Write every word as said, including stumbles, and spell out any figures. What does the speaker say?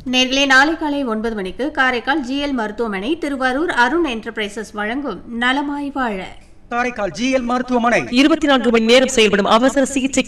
நேரிலே நாளை காலை ஒன்பது மணிக்கு காரைக்கால் ஜிஎல் மருத்துவமனை, திருவாரூர் அருண் என்டர்பிரைசஸ் வழங்கும் நலமாய் வாழ. காரைக்கால் ஜிஎல் மருத்துவமனை இருபத்தி நான்கு மணி நேரம் செயல்படும் அவசர சிகிச்சை